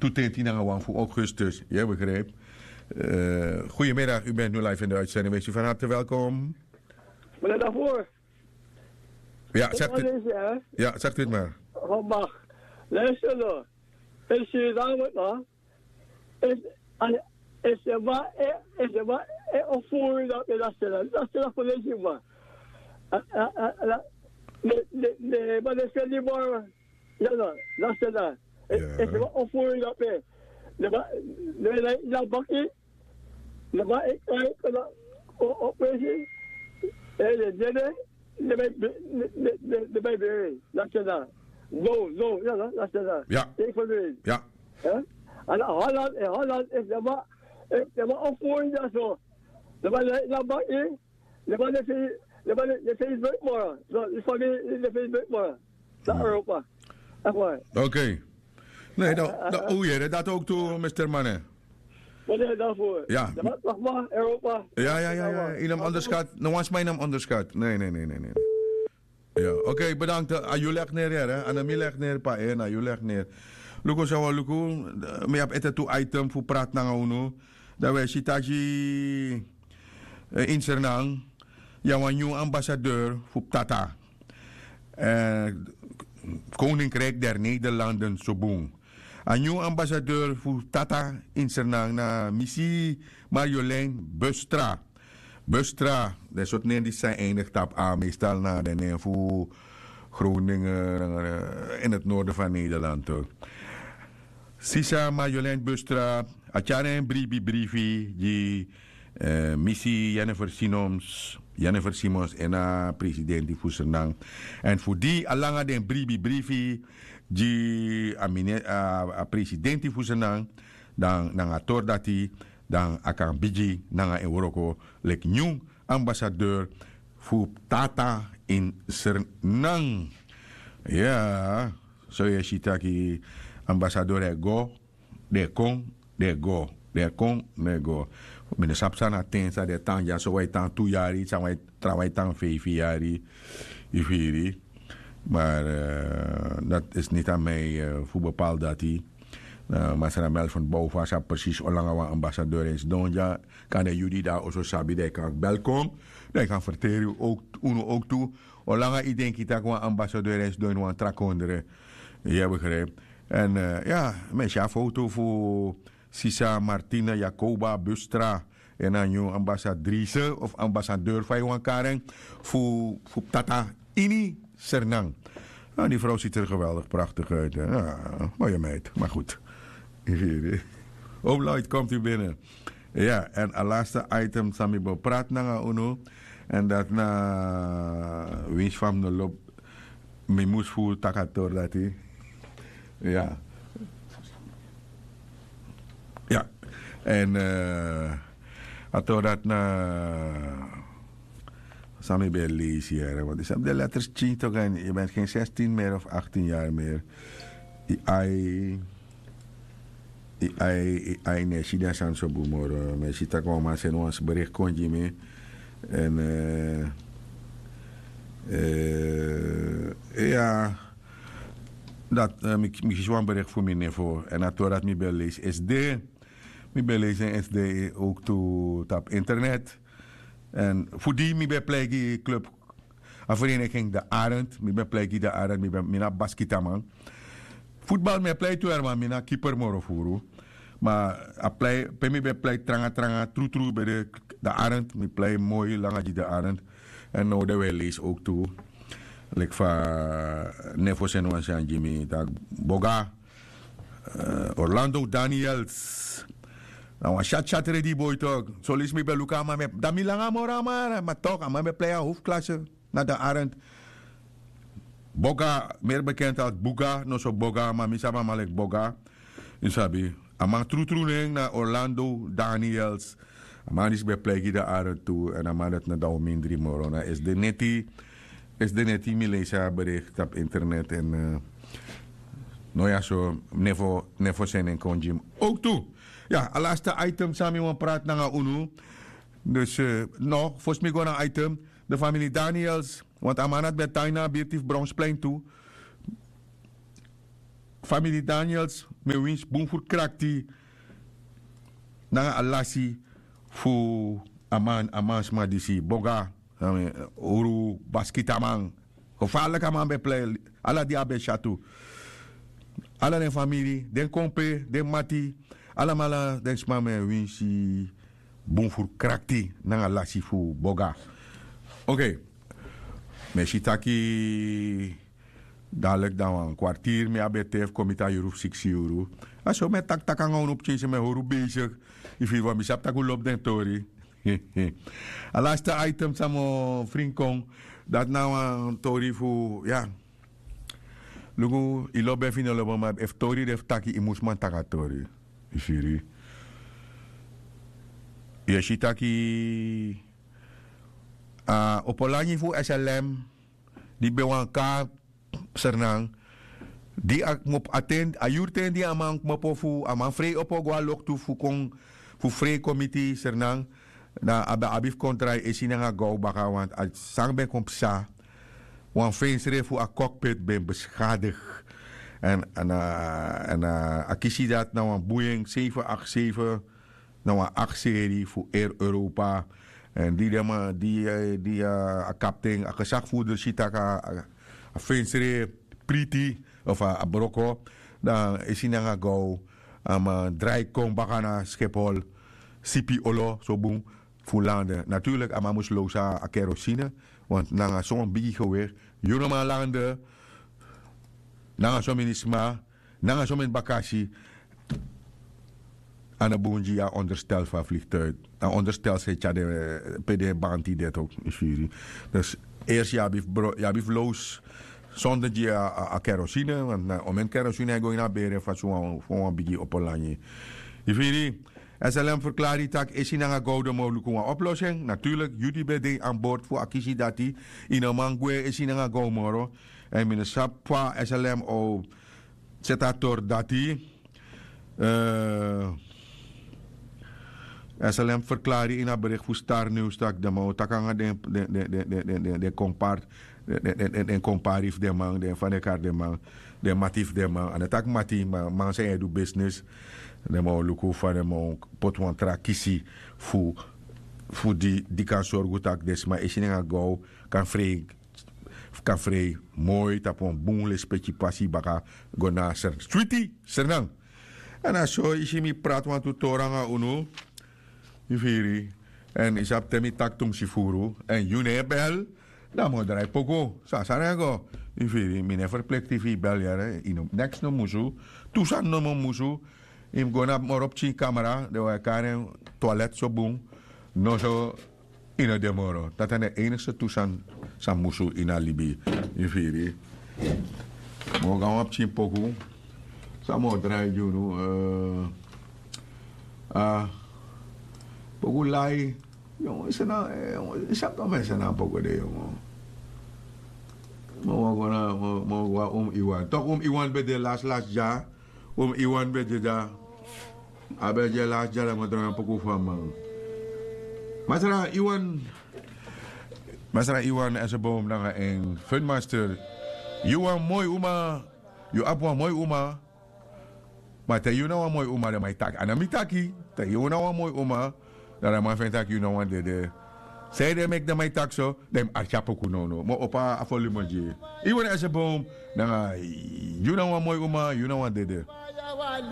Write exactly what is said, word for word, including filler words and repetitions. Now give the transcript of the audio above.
toetent aan voor augustus. Je begrijpt. Uh, goedemiddag, u bent nu live in de uitzending. Wees u van harte welkom. Meneer daarvoor. Ja, zegt u, ja, zegt u het maar. Oh, mag. Luister nou. Is je daar wat nou? Is, is je maar, is je maar, of voor je dat, dat is dat, dat is dat voor deze man. Nee, nee, nee, maar dat is niet maar, ja, dat is dat. Is je maar, of voor je dat, nee. Nee, maar, nee, dat mag niet. Nee, maar ik kijk, op deze, nee, nee, nee, nee, nee, nee, nee, nee, dat is dat. Zo, zo, ja, dat is dat. Ja. Ik van u. Ja. Ja? En Holland, in Holland is er maar, is er maar opvoering daar zo. Er was een bakje, er was de Facebook maar. Zo, is van de Facebook maar. Naar Europa. Echt waar. Oké. Okay. Nee, dat, dat, oh ja, dat ook toe, mister Manne. Wat is daarvoor? Ja. Er was nog maar Europa. Ja, ja, ja, ja. In hem onderschat. Nou was mijn naam onderschat. Nee, nee, nee, nee, nee. Ja, oké, okay, bedankt. Ah, jullie legt neer, hè? En dan leg neer, pa, hè? Nou, jullie legt neer. Luko sawa luko, me heb ete tu item fu prat na uno. Dat wij sitaji in Sernang, ja, een nieuwe ambassadeur voor Tata. Uh, Koninkrijk der Nederlanden, Sobong. Een nieuwe ambassadeur voor Tata in Sernang na missie Marjolein Bustra. Bustra, dat soort dingen die zijn eindigt op aan, meestal naar de neer voor Groningen in het noorden van Nederland. Sisa Marjolein Bustra, Atjane en Bribi Brivi, die uh, missie Jennifer Simons, Jennifer Simons en uh, president die Sernang. En voor die alanga den Bribi Brivi, die uh, uh, president die Sernang, dan dan ator dat die dan akan biji nanga Euroko lek nieuw ambassadeur voor Tata in Sernang. Ja, zo je shitaki ambassadeur ego, de kon, de go, de kon, de go. Mene sapsana tensa de tanja so wij tan two jari, sa wij travai tan vijf jari, ifiri. Maar uh, dat is niet aan mij uh, voor bepaald dat hij. Uh, maar zijn mel van boven, als precies hoe lang een ambassadeur is. Dan ja, kan de jullie daar ook zo sabi, dat kan welkom. Dan kan vertellen ook, uno ook toe. Hoe lang ik denk dat een ambassadeur is, doen we een trak onder. Je begrijpt. En uh, ja, met een foto voor Sisa Martina Jacoba Bustra. En dan je ambassadrice of ambassadeur van Johan Karen voor, voor Tata Ini Sernang. Nou, die vrouw ziet er geweldig prachtig uit. Ja, mooie meid, maar goed. Oh, Lloyd, komt u binnen. Ja, en een laatste item, Sami Bo praat naar uno. En dat na winst van de loop, me moest voor takator dat hij. Ja. Ja. En uh, ator dat na Sami bij lezen hier, want is op de letters tien toch en je bent geen zestien meer of achttien jaar meer. I I I nee, zie dat aan zo boemer. Maar zie dat gewoon maar zijn ons bericht kon je mee. En uh, uh, ja, dat uh, ik ik een bericht voor mij voor en dat dat mij belees is de, mij belees is de ook toe op internet. En voor die mij bij pleki club, een vereniging de Arend, mij bij pleki de Arend, mij bij mina basketaman. Voetbal mij plei toe er maar mina keeper moro voeren. Maar a play, bij mij bij plei tranga tranga, true true bij de de Arend, mij plei mooi lang die de Arend. En nou de wij lees ook toe. Like van Nefos en Wansan Jimmy, dat Boga, uh, Orlando Daniels. Nou, een chat chat ready boy toch. Zo lees me bij Luca, maar met dat milanga mora maar, maar toch, maar met play hoofdklasse naar de Arend. Boga, meer bekend als Boga, no so Boga, maar misama malek Boga. Isabi, amang true true naar Orlando Daniels. Amang is bij play de Arend toe en amang dat naar de mindri morona is de neti. Is de net die lezen bericht op internet en uh, nou ja, zo nevo nevo zijn en konjim ook toe. Ja, de laatste item samen we praten naar Uno. Dus uh, nog, volgens mij gewoon een item. De familie Daniels, want Amanat bij Taina Beertief Bronsplein toe. familie Daniels, me wins boom voor krakti. Na alasi fu aman aman sma disi boga uru baskitamang. Gevaarlijk aman be play ala dia be chatu. Ala den familie, den kompe, den mati, ala mala den sma me winsi boom voor krakti na alasi fu boga. Oké. Okay. Me shitaki dadelijk dan een kwartier me abetef komita euro zes euro. Als je met tak tak aan op tjinse me horu bezig. Ik vind wat misap tak ulop den tori. A laatste item samo vriendkong dat nou een tori fu ja. Lugu ilo be fino lobo ma ef tori def taki imusman takatori. Ifiri. Je shitaki uh, opolani fu S L M di bewanka Sernang, di ak mop attend ayurten di amang mopo fu amang free opo gwa lok tu fu kong fu free committee Sernang na aba abif kontra esina nga go baka want at sang ben kompsa wan fensre fu a cockpit ben beschadig en en en akisi dat nou een Boeing zeven acht zeven nou een acht serie fu Air Europa en die dema die die a kaptein a gezagvoerder sitaka a fensre priti of a, a broko dan is hij naar go am um, draai kom bakana Schiphol sipi olo so boom fulande natuurlijk ama moest losa a kerosine want nanga zo'n bigi geweer jonoma lande nanga zo minisma nanga zo min bakashi aan bunji a onderstel van vliegtuig a onderstel se cha de pd banti dit ook is dus eerst ja bif ja bif loos zonder die a, a, a kerosine want na om en kerosine go ina bere fa so fo een bigi opolanje ifiri S L M verklaart dat is in een gouden mogelijke oplossing. Natuurlijk, jullie bij aan boord voor akisi dati. In een mangwe is in een gouden moro. En mijn sappa S L M o zetator dati. Uh, S L M verklaart in een bericht voor Star News dat de mo takanga de de de de de de de compart de de de comparief de man de van de kaart de man de matief de man en het tak mati man man zijn do business. De mo luku van de mo potwan trakisi fu fu di di kan zorgen dat des maar is in een go kan vrij kan vrij mooi tapon boenle specie passie baka go na ser streety sernang en als zo is mi praat want tu toranga uno ifiri en is op temi tak tum sifuru en june bel dan mo drai poco sa sarengo ifiri mine verplectivi bel jare in next no musu tu san no musu im gona morop chi camera de wa karen toilet so boom no so in a demoro dat is de enige toestand san musu in alibi ifiri mo gaan op chi poco sa mo drai juno eh ah poco lai yo isa na isa pa may isa na poco de yo mo gona mo mo wa um iwan tok um iwan be de last last ja um iwan be de da abe je last ja la mo dran poco fama masra iwan masra iwan as a boom na en funmaster iwan mooi uma you apwa mooi uma maar te you know mooi uma de mai tak anamitaki te you know mooi uma dat man vindt dat you know wat de zij de mek de mai tak so dem archapo kuno no mo opa avolume je iwan as a boom na you know mooi uma you know wat de